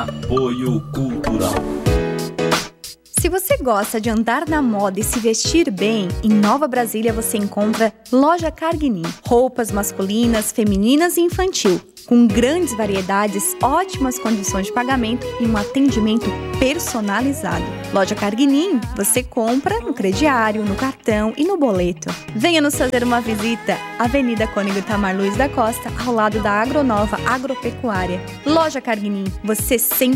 Apoio Cultural. Se você gosta de andar na moda e se vestir bem, em Nova Brasília você encontra Loja Carguinin. Roupas masculinas, femininas e infantil, com grandes variedades, ótimas condições de pagamento e um atendimento personalizado. Loja Carguinin, você compra no crediário, no cartão e no boleto. Venha nos fazer uma visita. Avenida Cônego Itamar Luiz da Costa, ao lado da Agronova Agropecuária. Loja Carguinin, você sempre